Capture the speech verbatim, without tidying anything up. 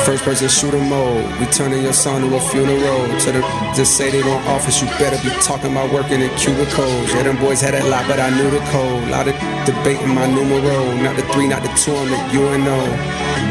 First person shooter mode. We turning your son to a funeral. To the just say they want office, you better be talking about working in cubicles. Yeah, them boys had that lot, but I knew the code. Lot of debating my numero. Not the three, not the two, I'm the U N O.